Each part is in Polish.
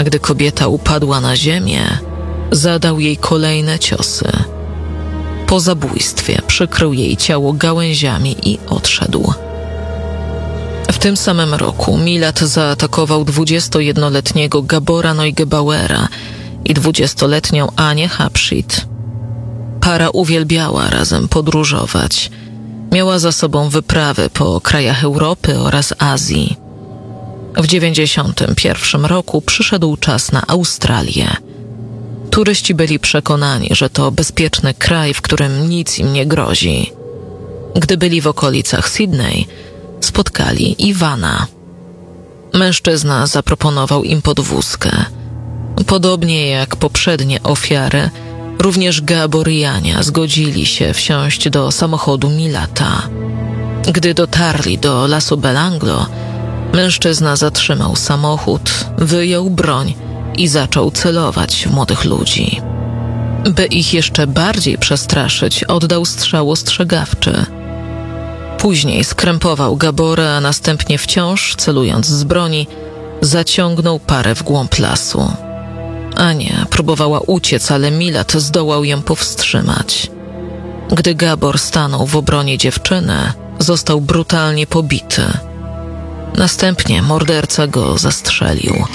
a gdy kobieta upadła na ziemię, zadał jej kolejne ciosy. Po zabójstwie przykrył jej ciało gałęziami i odszedł. W tym samym roku Milat zaatakował 21-letniego Gabora Neugebauera i 20-letnią Anię Hapshit. Para uwielbiała razem podróżować. Miała za sobą wyprawy po krajach Europy oraz Azji. W 1991 roku przyszedł czas na Australię. Turyści byli przekonani, że to bezpieczny kraj, w którym nic im nie grozi. Gdy byli w okolicach Sydney, spotkali Ivana. Mężczyzna zaproponował im podwózkę. Podobnie jak poprzednie ofiary, również Gabor i Ania zgodzili się wsiąść do samochodu Milata. Gdy dotarli do lasu Belanglo, mężczyzna zatrzymał samochód, wyjął broń i zaczął celować w młodych ludzi. By ich jeszcze bardziej przestraszyć, oddał strzał ostrzegawczy. Później skrępował Gabora, a następnie wciąż, celując z broni, zaciągnął parę w głąb lasu. Ania próbowała uciec, ale Milat zdołał ją powstrzymać. Gdy Gabor stanął w obronie dziewczyny, został brutalnie pobity. Następnie morderca go zastrzelił.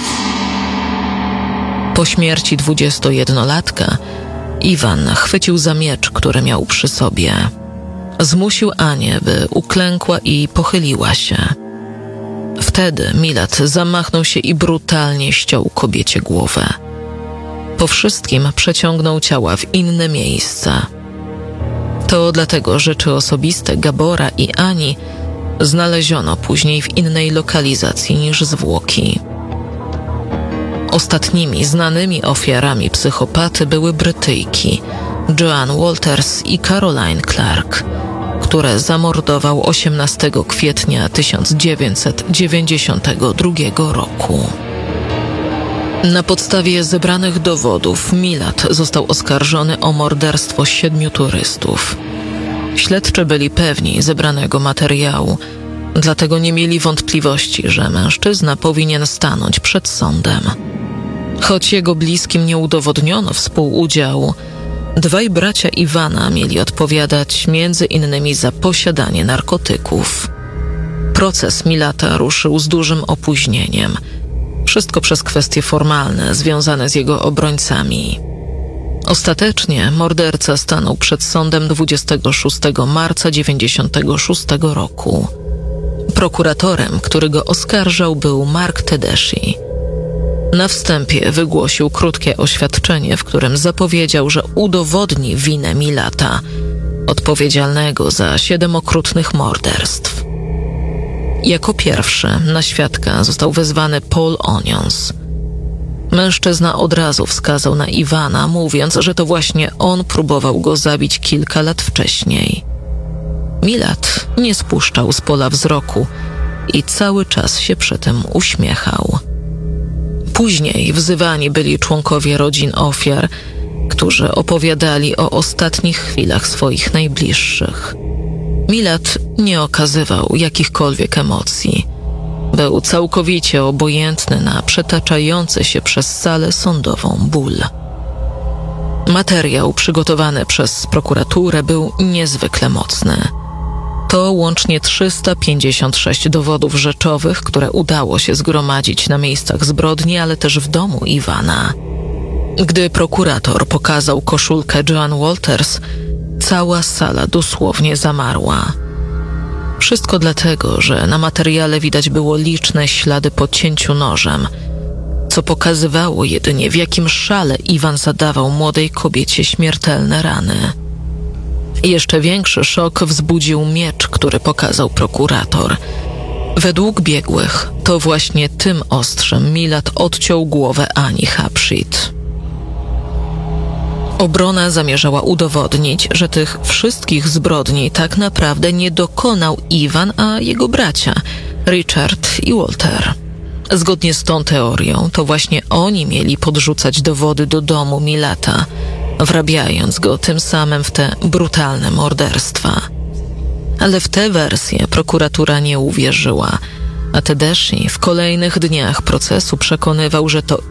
Po śmierci 21-latka Iwan chwycił za miecz, który miał przy sobie. Zmusił Anię, by uklękła i pochyliła się. Wtedy Milat zamachnął się i brutalnie ściął kobiecie głowę. Po wszystkim przeciągnął ciała w inne miejsca. To dlatego rzeczy osobiste Gabora i Ani znaleziono później w innej lokalizacji niż zwłoki. Ostatnimi znanymi ofiarami psychopaty były Brytyjki Joan Walters i Caroline Clark, które zamordował 18 kwietnia 1992 roku. Na podstawie zebranych dowodów Milat został oskarżony o morderstwo 7 turystów. Śledczy byli pewni zebranego materiału, dlatego nie mieli wątpliwości, że mężczyzna powinien stanąć przed sądem. Choć jego bliskim nie udowodniono współudziału, dwaj bracia Iwana mieli odpowiadać między innymi za posiadanie narkotyków. Proces Milata ruszył z dużym opóźnieniem. Wszystko przez kwestie formalne związane z jego obrońcami. Ostatecznie morderca stanął przed sądem 26 marca 1996 roku. Prokuratorem, który go oskarżał, był Mark Tedeschi. Na wstępie wygłosił krótkie oświadczenie, w którym zapowiedział, że udowodni winę Milata, odpowiedzialnego za 7 okrutnych morderstw. Jako pierwszy na świadka został wezwany Paul Onions. Mężczyzna od razu wskazał na Iwana, mówiąc, że to właśnie on próbował go zabić kilka lat wcześniej. Milat nie spuszczał z pola wzroku i cały czas się przy tym uśmiechał. Później wzywani byli członkowie rodzin ofiar, którzy opowiadali o ostatnich chwilach swoich najbliższych. Milat nie okazywał jakichkolwiek emocji. Był całkowicie obojętny na przetaczający się przez salę sądową ból. Materiał przygotowany przez prokuraturę był niezwykle mocny. To łącznie 356 dowodów rzeczowych, które udało się zgromadzić na miejscach zbrodni, ale też w domu Iwana. Gdy prokurator pokazał koszulkę Joan Walters, cała sala dosłownie zamarła. Wszystko dlatego, że na materiale widać było liczne ślady po cięciu nożem, co pokazywało jedynie, w jakim szale Iwan zadawał młodej kobiecie śmiertelne rany. Jeszcze większy szok wzbudził miecz, który pokazał prokurator. Według biegłych to właśnie tym ostrzem Milat odciął głowę Ani Hapshit. Obrona zamierzała udowodnić, że tych wszystkich zbrodni tak naprawdę nie dokonał Iwan, a jego bracia, Richard i Walter. Zgodnie z tą teorią, to właśnie oni mieli podrzucać dowody do domu Milata, wrabiając go tym samym w te brutalne morderstwa. Ale w tę wersję prokuratura nie uwierzyła, a Tedeschi w kolejnych dniach procesu przekonywał, że to